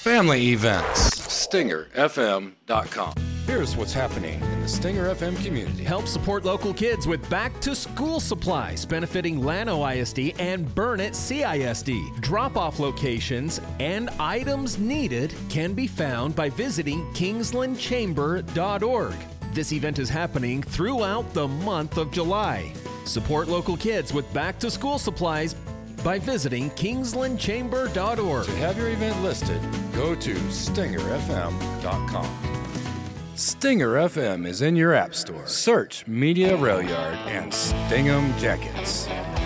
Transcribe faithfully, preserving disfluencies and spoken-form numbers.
family events. Stinger F M dot com. Here's what's happening in the Stinger F M community. Help support local kids with back-to-school supplies benefiting Llano I S D and Burnett C I S D. Drop-off locations and items needed can be found by visiting kingsland chamber dot org. This event is happening throughout the month of July. Support local kids with back-to-school supplies by visiting kingsland chamber dot org. To have your event listed, go to stinger F M dot com. Stinger F M is in your app store. Search Media Rail Yard and Sting 'em Jackets.